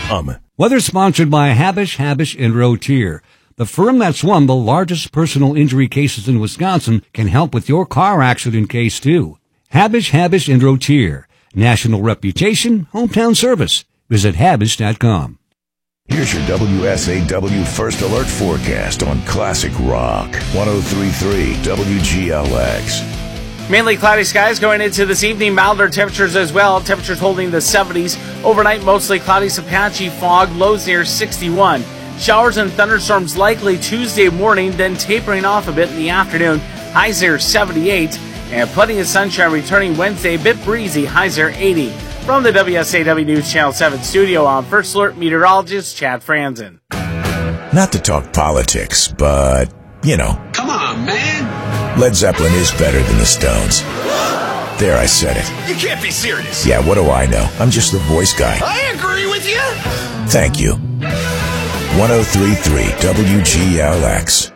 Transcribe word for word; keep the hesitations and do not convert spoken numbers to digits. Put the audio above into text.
Um. Weather sponsored by Habish, Habish and Rotier. The firm that's won the largest personal injury cases in Wisconsin can help with your car accident case too. Habish, Habish and Rotier. National reputation, hometown service. Visit Habish dot com. Here's your W S A W First Alert forecast on Classic Rock. one oh three point three W G L X. Mainly cloudy skies going into this evening. Milder temperatures as well. Temperatures holding the seventies. Overnight, mostly cloudy, some patchy fog. Lows near sixty-one. Showers and thunderstorms likely Tuesday morning, then tapering off a bit in the afternoon. Highs near seventy-eight. And plenty of sunshine returning Wednesday. A bit breezy. Highs near eighty. From the W S A W News Channel seven studio, I'm First Alert meteorologist Chad Franzen. Not to talk politics, but, you know. Come on, man. Led Zeppelin is better than the Stones. There, I said it. You can't be serious. Yeah, what do I know? I'm just the voice guy. I agree with you. Thank you. one oh three point three W G L X.